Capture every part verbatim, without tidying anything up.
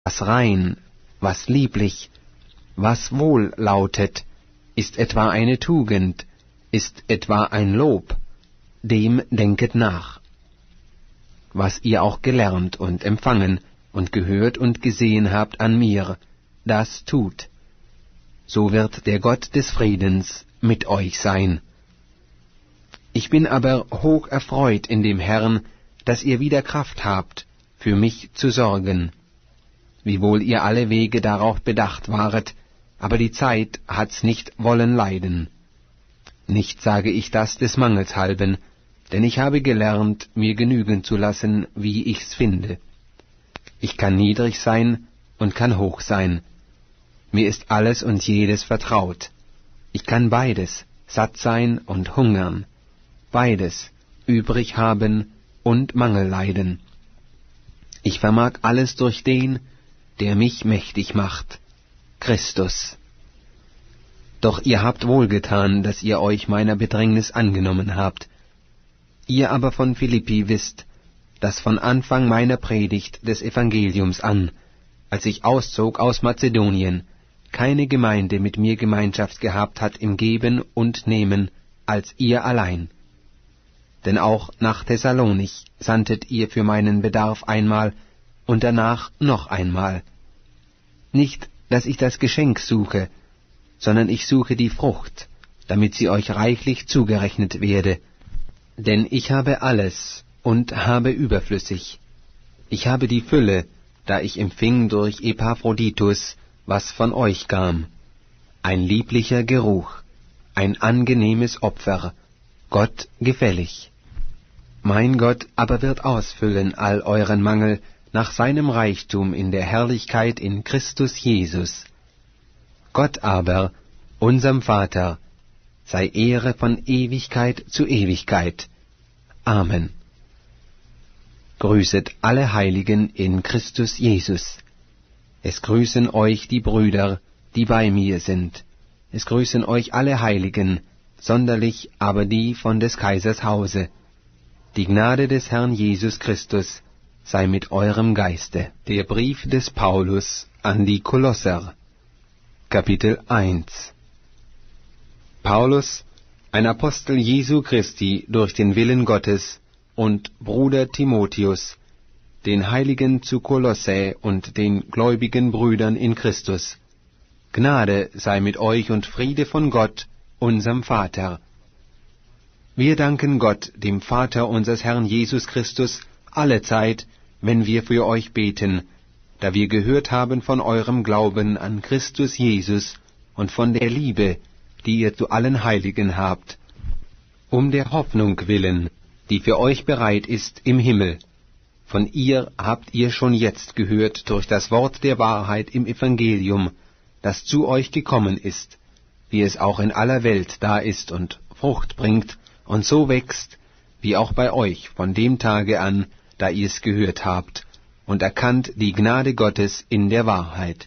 was rein, was lieblich, was wohl lautet, ist etwa eine Tugend, ist etwa ein Lob, dem denket nach. Was ihr auch gelernt und empfangen und gehört und gesehen habt an mir, das tut. So wird der Gott des Friedens mit euch sein. Ich bin aber hoch erfreut in dem Herrn, dass ihr wieder Kraft habt, für mich zu sorgen. Wiewohl ihr alle Wege darauf bedacht waret, aber die Zeit hat's nicht wollen leiden. Nicht sage ich das des Mangels halben, denn ich habe gelernt, mir genügen zu lassen, wie ich's finde. Ich kann niedrig sein und kann hoch sein. Mir ist alles und jedes vertraut. Ich kann beides, satt sein und hungern, beides, übrig haben und Mangel leiden. Ich vermag alles durch den, der mich mächtig macht, Christus. Doch ihr habt wohlgetan, dass ihr euch meiner Bedrängnis angenommen habt. Ihr aber von Philippi wisst, dass von Anfang meiner Predigt des Evangeliums an, als ich auszog aus Mazedonien, keine Gemeinde mit mir Gemeinschaft gehabt hat im Geben und Nehmen, als ihr allein. Denn auch nach Thessalonich sandtet ihr für meinen Bedarf einmal und danach noch einmal. Nicht, dass ich das Geschenk suche, sondern ich suche die Frucht, damit sie euch reichlich zugerechnet werde. Denn ich habe alles und habe überflüssig. Ich habe die Fülle, da ich empfing durch Epaphroditus, was von euch kam. Ein lieblicher Geruch, ein angenehmes Opfer, Gott gefällig. Mein Gott aber wird ausfüllen all euren Mangel nach seinem Reichtum in der Herrlichkeit in Christus Jesus. Gott aber, unserem Vater, sei Ehre von Ewigkeit zu Ewigkeit. Amen. Grüßet alle Heiligen in Christus Jesus. Es grüßen euch die Brüder, die bei mir sind. Es grüßen euch alle Heiligen, sonderlich aber die von des Kaisers Hause. Die Gnade des Herrn Jesus Christus sei mit eurem Geiste. Der Brief des Paulus an die Kolosser, Kapitel eins. Paulus, ein Apostel Jesu Christi durch den Willen Gottes, und Bruder Timotheus, den Heiligen zu Kolossä und den gläubigen Brüdern in Christus. Gnade sei mit euch und Friede von Gott, unserem Vater. Wir danken Gott, dem Vater unseres Herrn Jesus Christus, allezeit, wenn wir für euch beten, da wir gehört haben von eurem Glauben an Christus Jesus und von der Liebe, die ihr zu allen Heiligen habt, um der Hoffnung willen, die für euch bereit ist im Himmel. Von ihr habt ihr schon jetzt gehört durch das Wort der Wahrheit im Evangelium, das zu euch gekommen ist, wie es auch in aller Welt da ist und Frucht bringt und so wächst, wie auch bei euch von dem Tage an, da ihr es gehört habt, und erkannt die Gnade Gottes in der Wahrheit.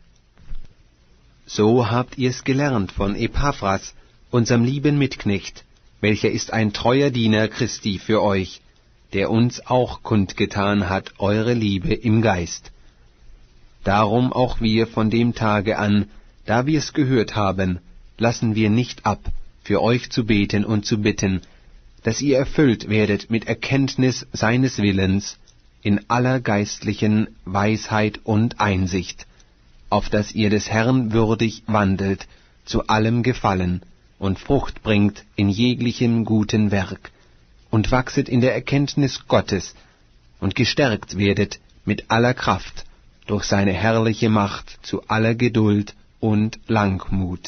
So habt ihr es gelernt von Epaphras, unserem lieben Mitknecht, welcher ist ein treuer Diener Christi für euch, der uns auch kundgetan hat eure Liebe im Geist. Darum auch wir von dem Tage an, da wir es gehört haben, lassen wir nicht ab, für euch zu beten und zu bitten, dass ihr erfüllt werdet mit Erkenntnis seines Willens, in aller geistlichen Weisheit und Einsicht, auf dass ihr des Herrn würdig wandelt, zu allem Gefallen, und Frucht bringt in jeglichem guten Werk, und wachset in der Erkenntnis Gottes, und gestärkt werdet mit aller Kraft, durch seine herrliche Macht zu aller Geduld und Langmut.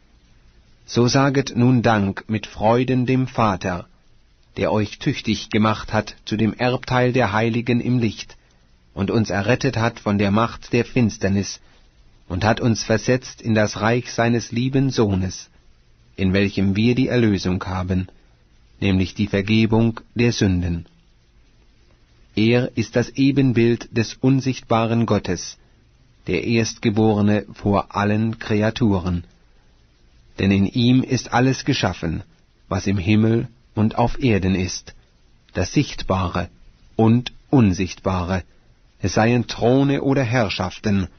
So saget nun Dank mit Freuden dem Vater, der euch tüchtig gemacht hat zu dem Erbteil der Heiligen im Licht, und uns errettet hat von der Macht der Finsternis, und hat uns versetzt in das Reich seines lieben Sohnes, in welchem wir die Erlösung haben, nämlich die Vergebung der Sünden. Er ist das Ebenbild des unsichtbaren Gottes, der Erstgeborene vor allen Kreaturen. Denn in ihm ist alles geschaffen, was im Himmel und auf Erden ist, das Sichtbare und Unsichtbare, es seien Throne oder Herrschaften,